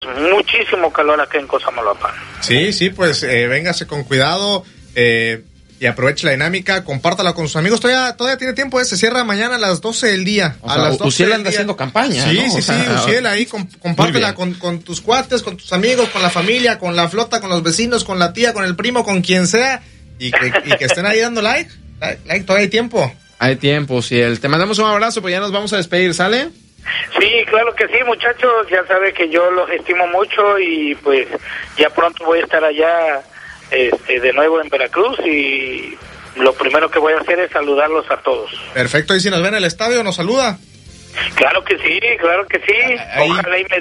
muchísimo calor acá en Cosamaloapan. Sí, pues véngase con cuidado y aproveche la dinámica, compártala con sus amigos. Todavía tiene tiempo, se cierra mañana a las 12 del día. O sea, las 12 Uciel anda haciendo campaña, sí, ¿no? Sí, Uciel, ahí compártela con tus cuates, con tus amigos, con la familia, con la flota, con los vecinos, con la tía, con el primo, con quien sea, y que estén ahí dando like, todavía hay tiempo. Hay tiempo, Uciel. Te mandamos un abrazo, pues ya nos vamos a despedir, ¿sale? Sí, claro que sí, muchachos, ya sabe que yo los estimo mucho y pues ya pronto voy a estar allá de nuevo en Veracruz y lo primero que voy a hacer es saludarlos a todos. Perfecto, y si nos ven en el estadio, ¿nos saluda? Claro que sí. Ojalá y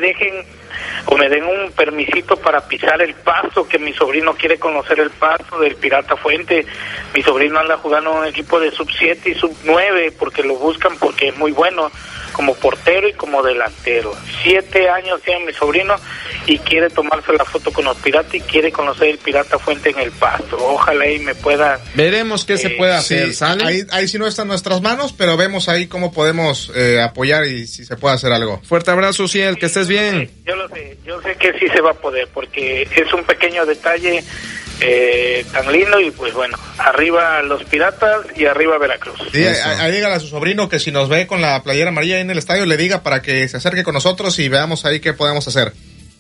me den un permisito para pisar el Paso, que mi sobrino quiere conocer el Paso del Pirata Fuente. Mi sobrino anda jugando en un equipo de sub-7 y sub-9 porque lo buscan porque es muy bueno como portero y como delantero. 7 años tiene mi sobrino y quiere tomarse la foto con los Piratas y quiere conocer el Pirata Fuente en el Pasto. Ojalá y me pueda... Veremos qué se puede hacer, sí, ¿sale? Ahí sí no está en nuestras manos, pero vemos ahí cómo podemos apoyar y si se puede hacer algo. Fuerte abrazo, Uciel, que estés bien. Yo sé que sí se va a poder, porque es un pequeño detalle tan lindo y pues bueno, arriba los Piratas y arriba Veracruz. Sí, ahí dígale a su sobrino que si nos ve con la playera amarilla en el estadio, le diga para que se acerque con nosotros y veamos ahí qué podemos hacer.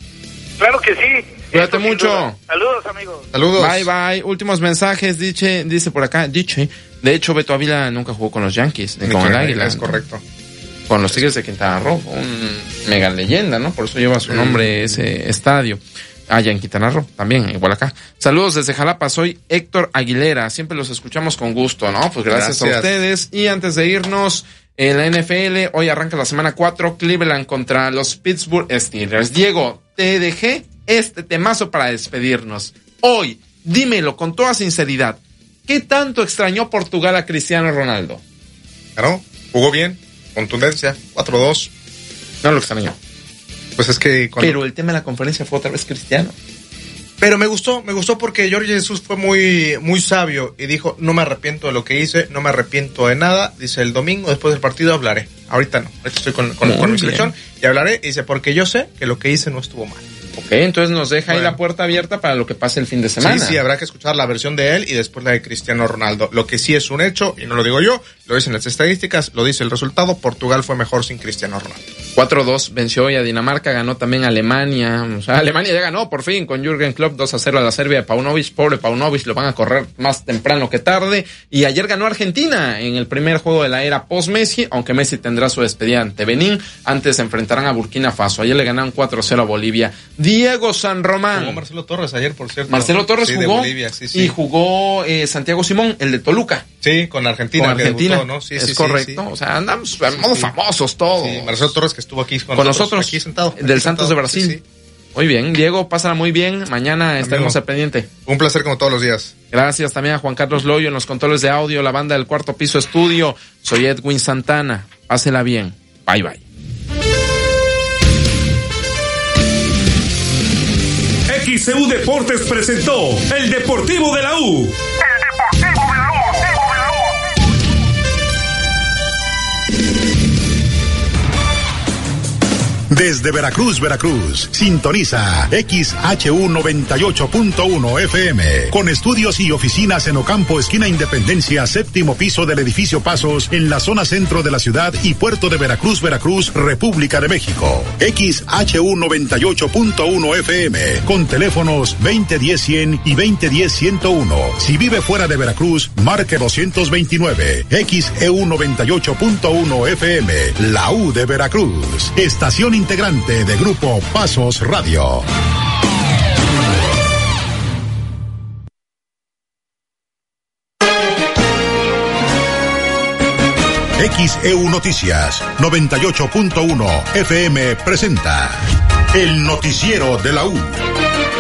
Claro que sí. Cuídate mucho. Saludos, amigos. Saludos. Bye. Últimos mensajes, dice por acá, de hecho, Beto Ávila nunca jugó con los Yankees, ni con el Águila. Es correcto. Con los Tigres de Quintana Roo, un mega leyenda, ¿no? Por eso lleva su nombre ese estadio. Allá en Quintana Roo, también, igual acá. Saludos desde Jalapa, soy Héctor Aguilera. Siempre los escuchamos con gusto, ¿no? Pues gracias a ustedes. Y antes de irnos, en la NFL, hoy arranca la semana 4, Cleveland contra los Pittsburgh Steelers. Diego, te dejé este temazo para despedirnos. Hoy, dímelo con toda sinceridad, ¿qué tanto extrañó Portugal a Cristiano Ronaldo? Claro, jugó bien, contundencia, 4-2. No lo extrañó. Pues es que... Pero el tema de la conferencia fue otra vez Cristiano. Pero me gustó porque Jorge Jesús fue muy sabio y dijo, no me arrepiento de lo que hice, no me arrepiento de nada. Dice, el domingo después del partido hablaré. Ahorita no, ahorita estoy con mi selección y hablaré. Y dice, porque yo sé que lo que hice no estuvo mal. Ok, entonces nos deja ahí la puerta abierta para lo que pase el fin de semana. Sí, habrá que escuchar la versión de él y después la de Cristiano Ronaldo. Lo que sí es un hecho, y no lo digo yo, lo dicen las estadísticas, lo dice el resultado, Portugal fue mejor sin Cristiano Ronaldo. 4-2 venció hoy a Dinamarca, ganó también a Alemania. O sea, Alemania ya ganó por fin con Jürgen Klopp, 2-0 a la Serbia de Paunovic. Pobre Paunovic, lo van a correr más temprano que tarde. Y ayer ganó Argentina en el primer juego de la era post-Messi, aunque Messi tendrá su despedida ante Benín. Antes se enfrentarán a Burkina Faso. Ayer le ganaron 4-0 a Bolivia. Diego San Román. Jugó Marcelo Torres ayer, por cierto. Marcelo Torres jugó. De Bolivia, sí. Y jugó Santiago Simón, el de Toluca. Sí, con Argentina. Que debutó, ¿no? Sí, es correcto. Sí. O sea, andamos modo famosos todos. Sí, Marcelo Torres que estuvo aquí con nosotros aquí sentado. Del Santos de Brasil. Sí. Muy bien, Diego, pásala muy bien. Mañana estaremos al pendiente. Un placer como todos los días. Gracias también a Juan Carlos Loyo en los controles de audio, la banda del Cuarto Piso Estudio. Soy Edwin Santana. Pásela bien. Bye. XCU Deportes presentó El Deportivo de la U. Desde Veracruz, sintoniza XHU 98.1 FM, con estudios y oficinas en Ocampo, esquina Independencia, séptimo piso del edificio Pasos, en la zona centro de la ciudad y puerto de Veracruz, República de México. XHU 98.1 FM, con teléfonos 2010-100 y 2010-101. Si vive fuera de Veracruz, marque 229. XEU 98.1 FM, la U de Veracruz. Estación integrante de Grupo Pasos Radio. XEU Noticias 98.1 FM presenta el noticiero de la U.